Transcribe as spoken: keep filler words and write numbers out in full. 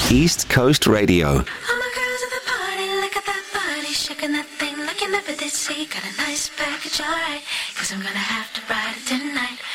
East Coast Radio. All my girls at the party, look at that body, shaking that thing like you never did see. Got a nice package, alright, cause I'm gonna have to ride it tonight.